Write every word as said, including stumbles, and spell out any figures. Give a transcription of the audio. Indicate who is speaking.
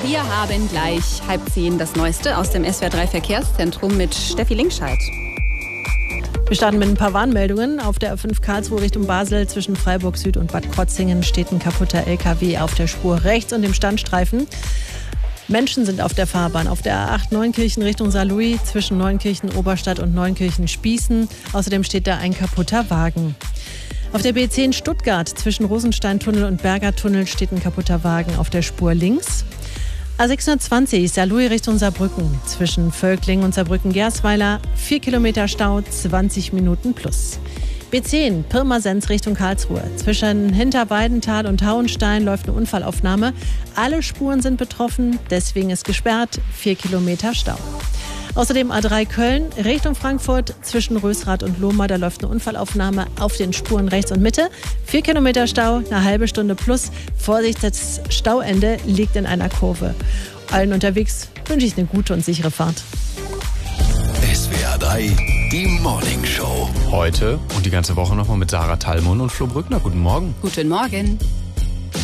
Speaker 1: Wir haben gleich halb zehn das Neueste aus dem S W R drei Verkehrszentrum mit Steffi Linkscheid.
Speaker 2: Wir starten mit ein paar Warnmeldungen. Auf der A fünf Karlsruhe Richtung Basel zwischen Freiburg Süd und Bad Krotzingen steht ein kaputter L K W auf der Spur rechts und im Standstreifen. Menschen sind auf der Fahrbahn. Auf der A acht Neunkirchen Richtung Saarlouis zwischen Neunkirchen Oberstadt und Neunkirchen Spießen. Außerdem steht da ein kaputter Wagen. Auf der B zehn Stuttgart zwischen Rosensteintunnel und Bergertunnel steht ein kaputter Wagen auf der Spur links. A sechshundertzwanzig Saarlouis Richtung Saarbrücken zwischen Völkling und Saarbrücken-Gersweiler vier Kilometer Stau, zwanzig Minuten plus. B zehn Pirmasens Richtung Karlsruhe zwischen Hinterweidenthal und Hauenstein läuft eine Unfallaufnahme. Alle Spuren sind betroffen, deswegen ist gesperrt, vier Kilometer Stau. Außerdem A drei Köln Richtung Frankfurt zwischen Rösrath und Lohmar, da läuft eine Unfallaufnahme auf den Spuren rechts und Mitte. Vier Kilometer Stau, eine halbe Stunde plus. Vorsicht, das Stauende liegt in einer Kurve. Allen unterwegs wünsche ich eine gute und sichere Fahrt.
Speaker 3: S W R drei, die Morning Show.
Speaker 4: Heute und die ganze Woche nochmal mit Sarah Tallmann und Flo Brückner. Guten Morgen.
Speaker 1: Guten Morgen.